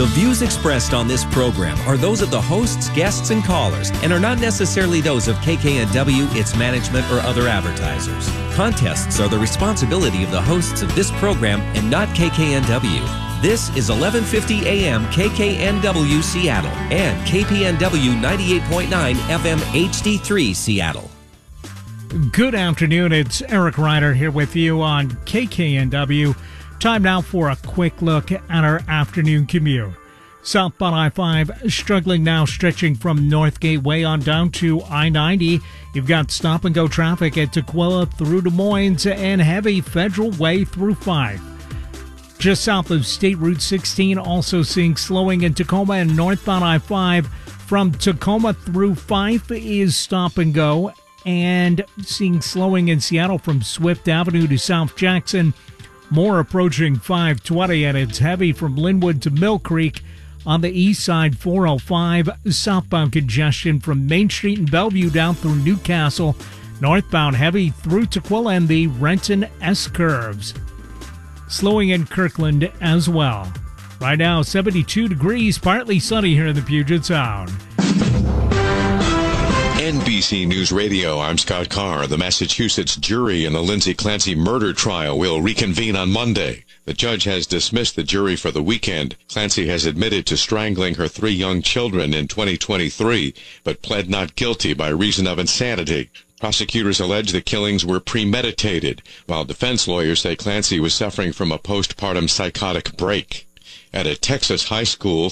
The views expressed on this program are those of the hosts, guests, and callers and are not necessarily those of KKNW, its management, or other advertisers. Contests are the responsibility of the hosts of this program and not KKNW. This is 1150 AM KKNW Seattle and KPNW 98.9 FM HD3 Seattle. Good afternoon. It's Eric Ryder here with you on KKNW. Time now for a quick look at our afternoon commute. Southbound I-5 struggling now, stretching from North Gateway on down to I-90. You've got stop-and-go traffic at Tukwila through Des Moines and heavy Federal Way through 5. Just south of State Route 16, also seeing slowing in Tacoma, and northbound I-5 from Tacoma through 5 is stop-and-go, and seeing slowing in Seattle from Swift Avenue to South Jackson. More approaching 520, and it's heavy from Linwood to Mill Creek. On the east side, 405, southbound congestion from Main Street and Bellevue down through Newcastle. Northbound heavy through Tukwila and the Renton S-curves. Slowing in Kirkland as well. Right now, 72 degrees, partly sunny here in the Puget Sound. NBC News Radio, I'm Scott Carr. The Massachusetts jury in the Lindsay Clancy murder trial will reconvene on Monday. The judge has dismissed the jury for the weekend. Clancy has admitted to strangling her 3 young children in 2023, but pled not guilty by reason of insanity. Prosecutors allege the killings were premeditated, while defense lawyers say Clancy was suffering from a postpartum psychotic break. At a Texas high school,